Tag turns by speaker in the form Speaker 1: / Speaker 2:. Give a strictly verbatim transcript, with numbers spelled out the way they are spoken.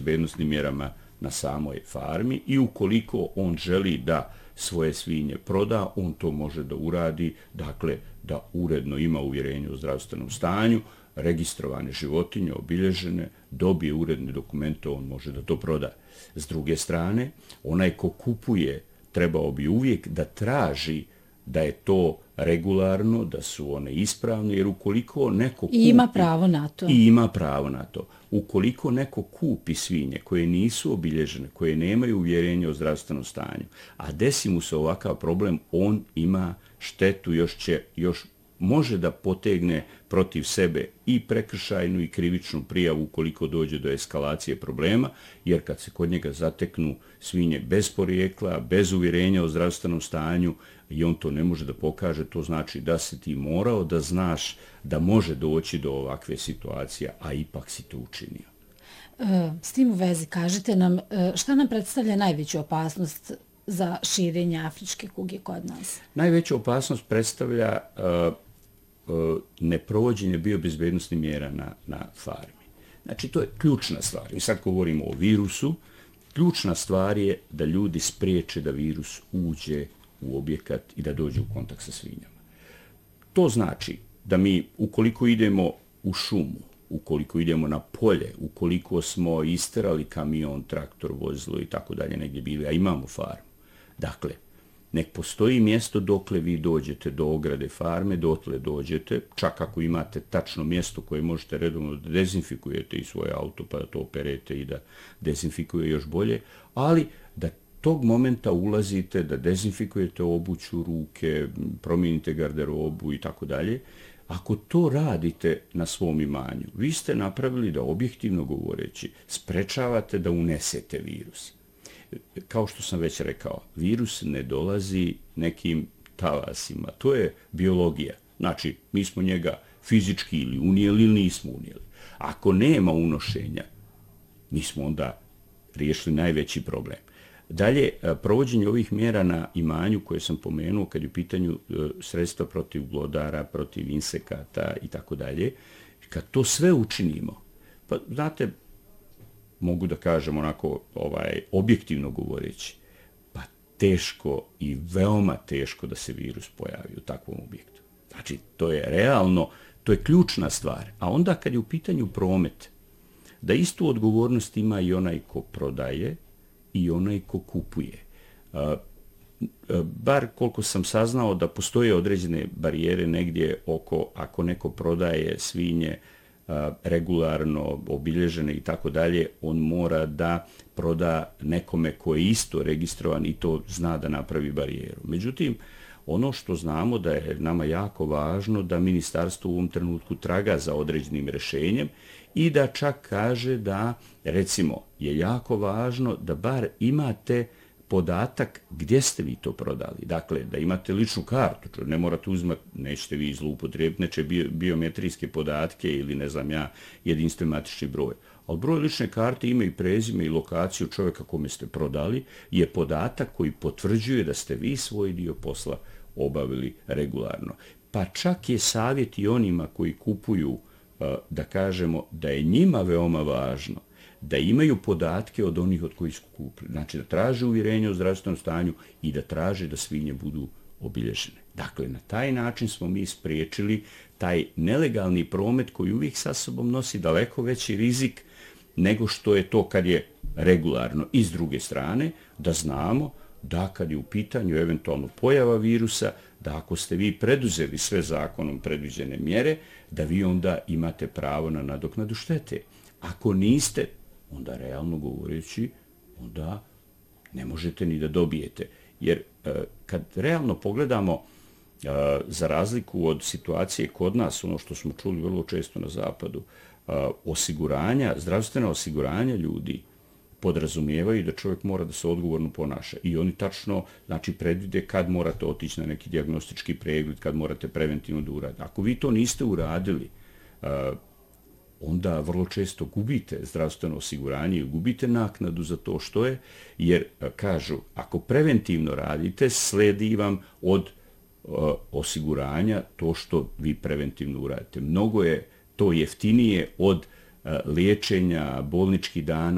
Speaker 1: bezbednosnim mjerama na samoj farmi i ukoliko on želi da svoje svinje proda, on to može da uradi, dakle da uredno ima uvjerenje o zdravstvenom stanju, registrovane životinje, obilježene, dobije uredne dokumente, on može da to proda. S druge strane, onaj ko kupuje trebao bi uvijek da traži da je to regularno, da su one ispravne, jer ukoliko neko kupi...
Speaker 2: I ima pravo na to.
Speaker 1: I ima pravo na to. Ukoliko neko kupi svinje koje nisu obilježene, koje nemaju uvjerenje o zdravstvenom stanju, a desi mu se ovakav problem, on ima štetu, još će, još može da potegne protiv sebe i prekršajnu i krivičnu prijavu ukoliko dođe do eskalacije problema, jer kad se kod njega zateknu svinje bez porijekla, bez uvjerenja o zdravstvenom stanju i on to ne može da pokaže, to znači da si ti morao da znaš da može doći do ovakve situacije, a ipak si to učinio.
Speaker 2: S tim u vezi, kažite nam, šta nam predstavlja najveću opasnost za širenje afričke kuge kod nas?
Speaker 1: Najveću opasnost predstavlja uh, uh, neprovođenje biobezbednosnih mjera na, na farmi. Znači, to je ključna stvar. Mi sad govorimo o virusu. Ključna stvar je da ljudi spriječe da virus uđe u objekat i da dođe u kontakt sa svinjama. To znači da mi, ukoliko idemo u šumu, ukoliko idemo na polje, ukoliko smo isterali kamion, traktor, vozilo i tako dalje negdje bili, a imamo farmu, dakle, nek postoji mjesto dokle vi dođete do ograde farme, dotle dođete, čak ako imate tačno mjesto koje možete redovno da dezinfikujete i svoje auto pa da to operete i da dezinfikuje još bolje, ali da tog momenta ulazite, da dezinfikujete obuću, ruke, promijenite garderobu i tako dalje. Ako to radite na svom imanju, vi ste napravili da, objektivno govoreći, sprečavate da unesete virus. Kao što sam već rekao, virus ne dolazi nekim talasima. To je biologija. Znači, mi smo njega fizički ili unijeli ili nismo unijeli. Ako nema unošenja, mi smo onda riješili najveći problem. Dalje, provođenje ovih mjera na imanju koje sam pomenuo, kad je u pitanju sredstva protiv glodara, protiv insekata i tako dalje, kad to sve učinimo, pa znate, mogu da kažem onako ovaj, objektivno govoreći, pa teško i veoma teško da se virus pojavi u takvom objektu. Znači, to je realno, to je ključna stvar. A onda kad je u pitanju promet, da istu odgovornost ima i onaj ko prodaje i onaj ko kupuje. Bar koliko sam saznao da postoje određene barijere negdje oko, ako neko prodaje svinje regularno, obilježene i tako dalje, on mora da proda nekome ko je isto registrovan i to zna da napravi barijeru. Međutim, ono što znamo da je nama jako važno da ministarstvo u ovom trenutku traga za određenim rješenjem i da čak kaže da, recimo, je jako važno da bar imate podatak gdje ste vi to prodali. Dakle, da imate ličnu kartu, ne morate uzmati, nećete vi zloupotrijebiti neće biometrijske podatke ili ne znam ja, jedinstveni matični broj. Ali broj lične karte, ime i prezime i lokaciju čovjeka kome ste prodali je podatak koji potvrđuje da ste vi svoj dio posla obavili regularno. Pa čak je savjet i onima koji kupuju, da kažemo, da je njima veoma važno da imaju podatke od onih od kojih su kupili. Znači da traže uvjerenje o zdravstvenom stanju i da traže da svinje budu obilježene. Dakle, na taj način smo mi spriječili taj nelegalni promet koji uvijek sa sobom nosi daleko veći rizik nego što je to kad je regularno. I s druge strane, da znamo da kad je u pitanju eventualno pojava virusa, da ako ste vi preduzeli sve zakonom predviđene mjere, da vi onda imate pravo na nadoknadu štete. Ako niste, onda realno govoreći, onda ne možete ni da dobijete. Jer kad realno pogledamo, za razliku od situacije kod nas, ono što smo čuli vrlo često na zapadu, osiguranja, zdravstvena osiguranja ljudi podrazumijevaju da čovjek mora da se odgovorno ponaša. I oni tačno, znači, predvide kad morate otići na neki dijagnostički pregled, kad morate preventivno da uradite. Ako vi to niste uradili, onda vrlo često gubite zdravstveno osiguranje i gubite naknadu za to što je, jer kažu, ako preventivno radite, sledi vam od uh, osiguranja to što vi preventivno uradite. Mnogo je to jeftinije od uh, liječenja bolničkih dana